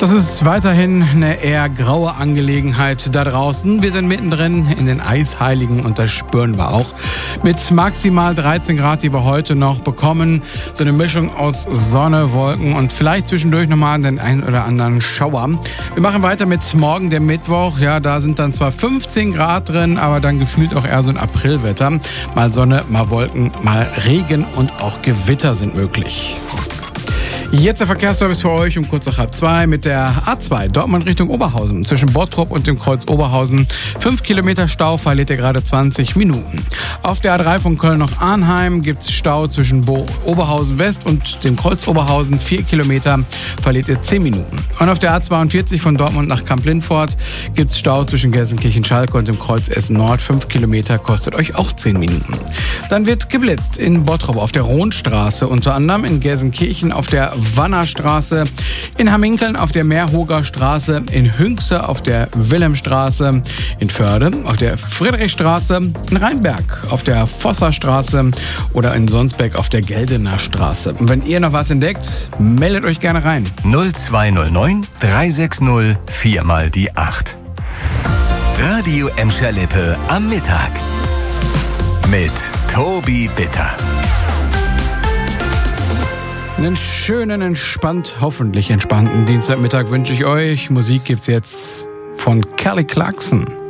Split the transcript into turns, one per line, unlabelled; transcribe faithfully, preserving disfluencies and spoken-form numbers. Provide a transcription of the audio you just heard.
Das ist weiterhin eine eher graue Angelegenheit da draußen. Wir sind mittendrin in den Eisheiligen und das spüren wir auch. Mit maximal dreizehn Grad, die wir heute noch bekommen. So eine Mischung aus Sonne, Wolken und vielleicht zwischendurch nochmal den einen oder anderen Schauer. Wir machen weiter mit morgen, dem Mittwoch. Ja, da sind dann zwar fünfzehn Grad drin, aber dann gefühlt auch eher so ein Aprilwetter. Mal Sonne, mal Wolken, mal Regen und auch Gewitter sind möglich. Jetzt der Verkehrsservice für euch um kurz nach halb zwei mit der A zwei Dortmund Richtung Oberhausen. Zwischen Bottrop und dem Kreuz Oberhausen. fünf Kilometer Stau, verliert ihr gerade zwanzig Minuten. Auf der A drei von Köln nach Arnheim gibt's Stau zwischen Bo- Oberhausen West und dem Kreuz Oberhausen. vier Kilometer, verliert ihr zehn Minuten. Und auf der A zweiundvierzig von Dortmund nach Kamp-Lindfort gibt's Stau zwischen Gelsenkirchen-Schalke und dem Kreuz Essen Nord. fünf Kilometer, kostet euch auch zehn Minuten. Dann wird geblitzt in Bottrop auf der Rohnstraße, unter anderem in Gelsenkirchen auf der Wannerstraße, in Hamminkeln auf der Meerhoger Straße, in Hünxe auf der Wilhelmstraße, in Förde auf der Friedrichstraße, in Rheinberg auf der Vosserstraße oder in Sonsbeck auf der Geldener Straße. Und wenn ihr noch was entdeckt, meldet euch gerne rein.
null zwei null neun drei sechs null vier mal die acht. Radio Emscher Lippe am Mittag mit Tobi Bitter.
Einen schönen, entspannt, hoffentlich entspannten Dienstagmittag wünsche ich euch. Musik gibt's jetzt von Kelly Clarkson.